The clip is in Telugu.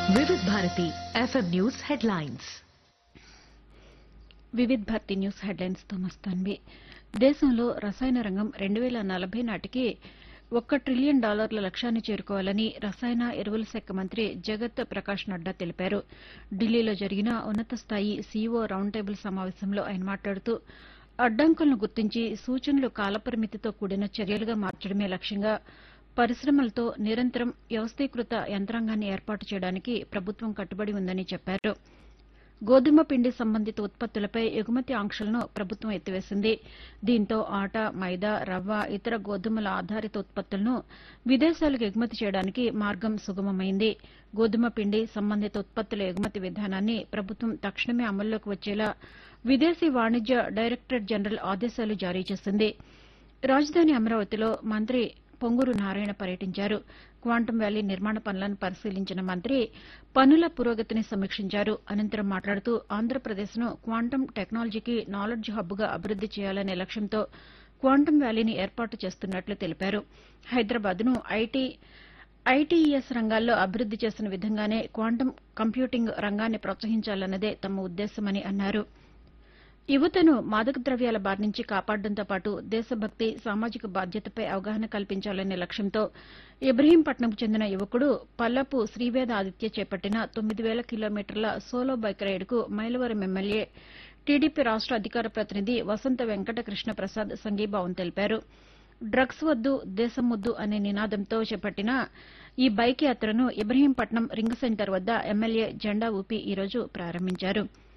వివిధ Bharati FM news headlines. Vividh Bharati news headlines తో మస్తాన్వి. దేశంలో రసాయన రంగం 2040 నాటికి $1 ట్రిలియన్ లక్ష్యాన్ని చేరుకోవాలని రసాయన ఎరువుల శాఖ మంత్రి జగత్ ప్రకాష్ నడ్డా తెలిపారు. ఢిల్లీలో జరిగిన ఉన్నత స్థాయి సీఈఓ రౌండ్ టేబుల్ సమావేశంలో ఆయన మాట్లాడుతూ అడ్డంకులను గుర్తించి సూచనలు కాలపరిమితితో కూడిన చర్యలుగా మార్చడమే లక్ష్యంగా పరిశ్రమలతో నిరంతరం వ్యవస్థీకృత యంత్రాంగాన్ని ఏర్పాటు చేయడానికి ప్రభుత్వం కట్టుబడి ఉందని చెప్పారు. గోధుమ పిండి సంబంధిత ఉత్పత్తులపై ఎగుమతి ఆంక్షలను ప్రభుత్వం ఎత్తివేసింది. దీంతో ఆట, మైదా, రవ్వ, ఇతర గోధుమల ఆధారిత ఉత్పత్తులను విదేశాలకు ఎగుమతి చేయడానికి మార్గం సుగమమైంది. గోధుమ పిండి సంబంధిత ఉత్పత్తుల ఎగుమతి విధానాన్ని ప్రభుత్వం తక్షణమే అమల్లోకి వచ్చేలా విదేశీ వాణిజ్య డైరెక్టరేట్ జనరల్ ఆదేశాలు జారీ చేసింది. రాజధాని అమరావతిలో మంత్రి పొంగూరు నారాయణ పర్యటించారు. క్వాంటం వ్యాలీ నిర్మాణ పనులను పరిశీలించిన మంత్రి పనుల పురోగతిని సమీక్షించారు. అనంతరం మాట్లాడుతూ ఆంధ్రప్రదేశ్ను క్వాంటం టెక్నాలజీకి నాలెడ్జ్ హబ్గా అభివృద్ది చేయాలనే లక్ష్యంతో క్వాంటం వ్యాలీని ఏర్పాటు చేస్తున్నట్లు తెలిపారు. హైదరాబాద్ను ఐటీఈఎస్ రంగాల్లో అభివృద్ది చేసిన విధంగానే క్వాంటం కంప్యూటింగ్ రంగాన్ని ప్రోత్సహించాలన్నదే తమ ఉద్దేశమని అన్నారు. యువతను మాదక ద్రవ్యాల బారి నుంచి కాపాడడంతో పాటు దేశభక్తి, సామాజిక బాధ్యతపై అవగాహన కల్పించాలనే లక్ష్యంతో ఇబ్రహీంపట్నంకు చెందిన యువకుడు పల్లపు శ్రీవేద ఆదిత్య చేపట్టిన 9,000 కిలోమీటర్ల solo bike రైడ్కు Mylavaram MLA TDP రాష్ట అధికార ప్రతినిధి వసంత వెంకట కృష్ణ ప్రసాద్ సంఘీభావం తెలిపారు. డ్రగ్స్ వద్దు దేశం ముద్దు అనే నినాదంతో చేపట్టిన ఈ బైక్ యాత్రను ఇబ్రహీంపట్నం రింగ్ సెంటర్ వద్ద ఎమ్మెల్యే జెండా ఊపి ఈరోజు ప్రారంభించారు.